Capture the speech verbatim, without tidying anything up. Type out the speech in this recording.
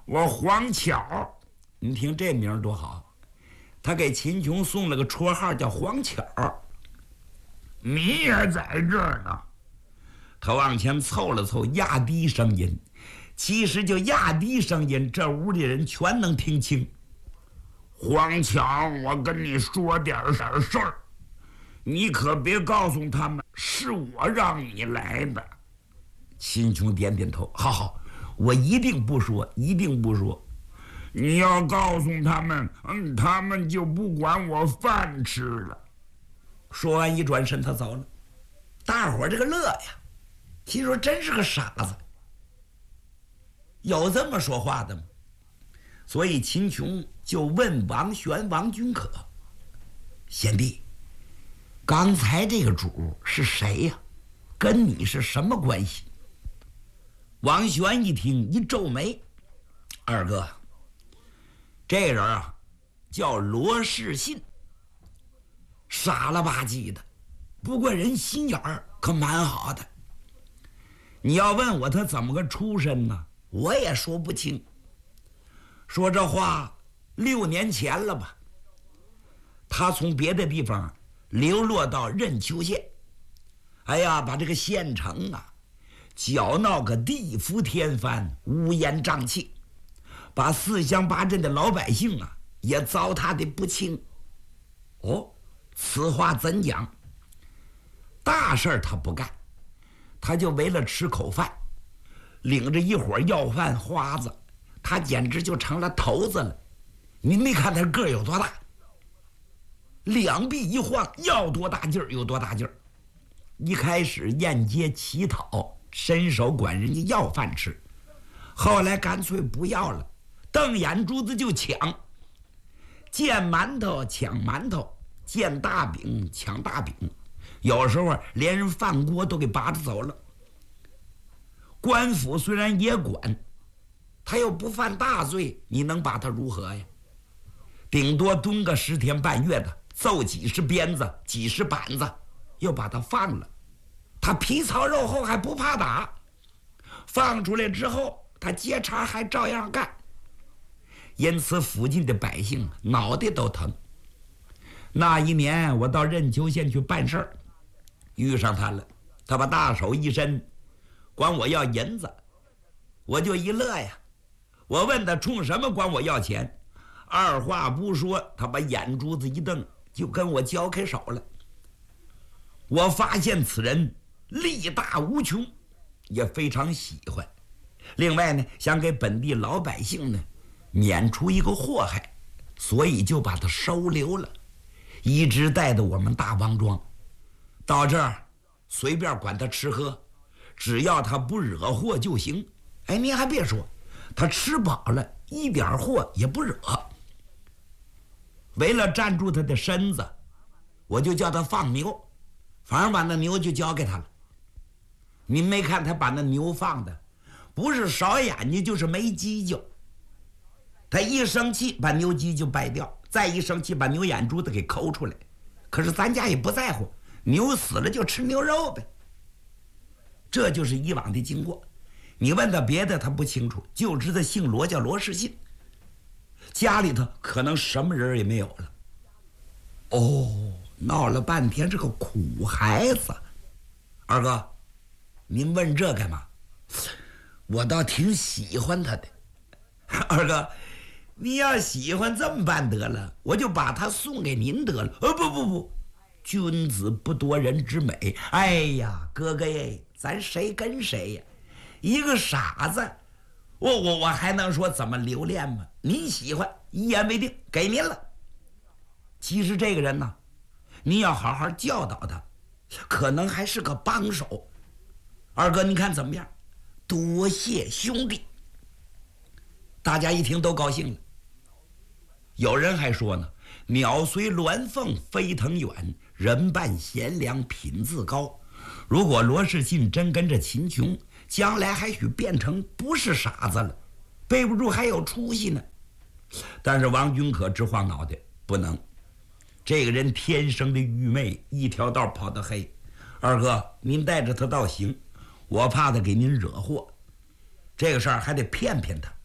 我黄巧， 你听这名多好，他给秦琼送了个绰号叫黄巧。 你也在这儿呢。 他往前凑了凑，压低声音，其实就压低声音，这屋里人全能听清。 黄巧，我跟你说点点事儿，你可别告诉他们是我让你来的。 秦琼点点头，好好，我一定不说，一定不说。 你要告诉他们，嗯，他们就不管我饭吃了。 说完一转身，他走了。大伙儿这个乐呀，心说真是个傻子，有这么说话的吗？所以秦琼就问王玄、王君可：“贤弟，刚才这个主是谁呀？跟你是什么关系？”王玄一听，一皱眉：“二哥，这人啊，叫罗士信，傻了吧唧的，不过人心眼儿可蛮好的。你要问我他怎么个出身呢，我也说不清。说这话六年前了吧，他从别的地方流落到任丘县，哎呀，把这个县城啊搅闹个地覆天翻，乌烟瘴气，把四乡八镇的老百姓啊也糟蹋的不轻。哦，此话怎讲？大事他不干，他就为了吃口饭，领着一伙要饭花子，他简直就成了头子了。您没看他个儿有多大，两臂一晃，要多大劲儿有多大劲儿。一开始沿街乞讨，伸手管人家要饭吃，后来干脆不要了，瞪眼珠子就抢，见馒头抢馒头，见大饼抢大饼，有时候连人饭锅都给拔着走了。官府虽然也管，他又不犯大罪，你能把他如何呀？顶多蹲个十天半月的，揍几十鞭子几十板子，又把他放了。他皮糙肉厚还不怕打，放出来之后他接茬还照样干，因此附近的百姓脑袋都疼。那一年我到任丘县去办事儿，遇上他了，他把大手一伸，管我要银子，我就一乐呀。我问他冲什么管我要钱，二话不说，他把眼珠子一瞪，就跟我交开手了。我发现此人力大无穷，也非常喜欢。另外呢，想给本地老百姓呢免除一个祸害，所以就把他收留了，一直带到我们大王庄。到这儿随便管他吃喝，只要他不惹祸就行。哎，您还别说，他吃饱了一点祸也不惹。为了站住他的身子，我就叫他放牛，反正把那牛就交给他了。您没看他把那牛放的，不是少眼睛就是没犄角。他一生气把牛犄就掰掉，再一生气把牛眼珠子给抠出来。可是咱家也不在乎，牛死了就吃牛肉呗。这就是以往的经过。你问他别的他不清楚，就知道姓罗叫罗士信，家里头可能什么人也没有了。哦，闹了半天是个苦孩子。二哥，您问这干嘛？我倒挺喜欢他的。二哥，你要喜欢这么办得了，我就把他送给您得了。呃，不不不，君子不夺人之美。哎呀，哥哥耶，咱谁跟谁呀？一个傻子，我我我还能说怎么留恋吗？您喜欢，一言为定，给您了。其实这个人呢，您要好好教导他，可能还是个帮手。二哥，你看怎么样？多谢兄弟。大家一听都高兴了。有人还说呢，鸟随鸾凤飞腾远，人伴贤良品自高。如果罗士信真跟着秦琼，将来还许变成不是傻子了，背不住还有出息呢。但是王君可直晃脑袋，不能，这个人天生的愚昧，一条道跑得黑。二哥，您带着他倒行，我怕他给您惹祸，这个事儿还得骗骗他。